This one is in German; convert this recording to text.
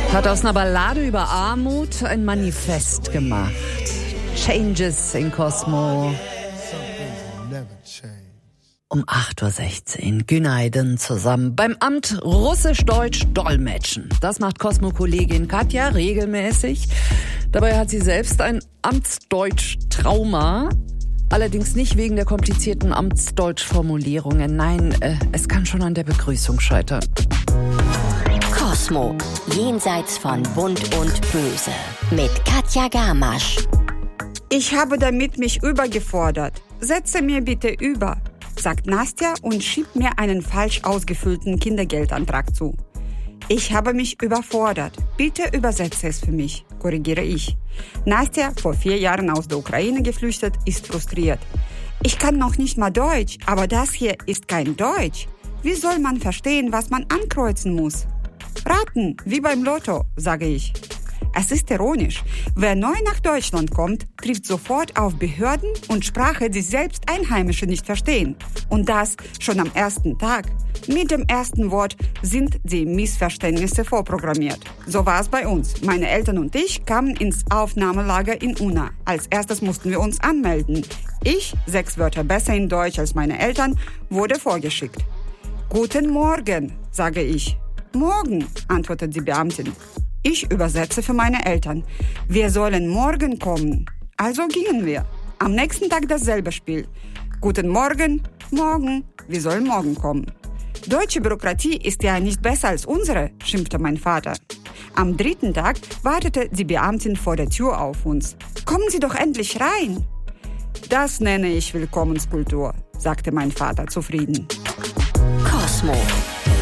Hat aus einer Ballade über Armut ein Manifest gemacht. Changes in Cosmo. Um 8.16 Uhr, Günaydın zusammen beim Amt Russisch-Deutsch dolmetschen. Das macht Cosmo-Kollegin Katja regelmäßig. Dabei hat sie selbst ein Amtsdeutsch-Trauma. Allerdings nicht wegen der komplizierten Amtsdeutsch-Formulierungen. Nein, es kann schon an der Begrüßung scheitern. Cosmo, jenseits von Bunt und Böse. Mit Katja Gamasch. Ich habe damit mich übergefordert. Setze mir bitte über, sagt Nastja und schiebt mir einen falsch ausgefüllten Kindergeldantrag zu. Ich habe mich überfordert. Bitte übersetze es für mich, korrigiere ich. Nastja, vor 4 Jahren aus der Ukraine geflüchtet, ist frustriert. Ich kann noch nicht mal Deutsch, aber das hier ist kein Deutsch. Wie soll man verstehen, was man ankreuzen muss? Raten, wie beim Lotto, sage ich. Es ist ironisch. Wer neu nach Deutschland kommt, trifft sofort auf Behörden und Sprache, die selbst Einheimische nicht verstehen. Und das schon am ersten Tag. Mit dem ersten Wort sind die Missverständnisse vorprogrammiert. So war es bei uns. Meine Eltern und ich kamen ins Aufnahmelager in Unna. Als erstes mussten wir uns anmelden. Ich, 6 Wörter besser in Deutsch als meine Eltern, wurde vorgeschickt. Guten Morgen, sage ich. Morgen, antwortet die Beamtin. Ich übersetze für meine Eltern. Wir sollen morgen kommen. Also gingen wir. Am nächsten Tag dasselbe Spiel. Guten Morgen, morgen. Wir sollen morgen kommen. Deutsche Bürokratie ist ja nicht besser als unsere, schimpfte mein Vater. Am 3. Tag wartete die Beamtin vor der Tür auf uns. Kommen Sie doch endlich rein. Das nenne ich Willkommenskultur, sagte mein Vater zufrieden. Cosmo.